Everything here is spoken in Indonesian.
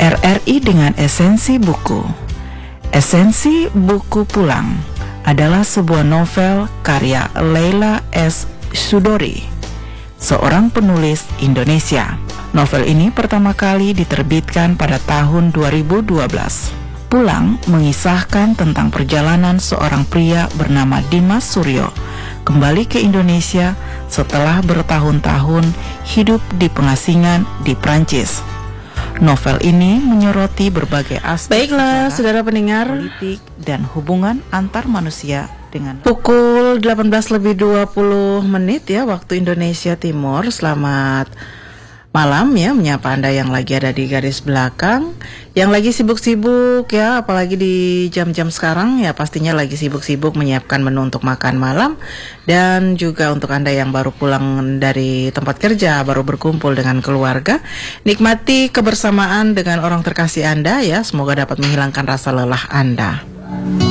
RRI dengan esensi buku. Esensi buku Pulang adalah sebuah novel karya Leila S. Chudori, seorang penulis Indonesia. Novel ini pertama kali diterbitkan pada tahun 2012. Pulang mengisahkan tentang perjalanan seorang pria bernama Dimas Suryo kembali ke Indonesia setelah bertahun-tahun hidup di pengasingan di Prancis. Novel ini menyoroti berbagai aspek Baiklah, saudara pendengar, politik dan hubungan antar manusia dengan pukul 18:20 ya waktu Indonesia Timur. Selamat malam ya, menyapa Anda yang lagi ada di garis belakang, yang lagi sibuk-sibuk ya, apalagi di jam-jam sekarang ya, pastinya lagi sibuk-sibuk menyiapkan menu untuk makan malam. Dan juga untuk Anda yang baru pulang dari tempat kerja, baru berkumpul dengan keluarga, nikmati kebersamaan dengan orang terkasih Anda ya, semoga dapat menghilangkan rasa lelah Anda.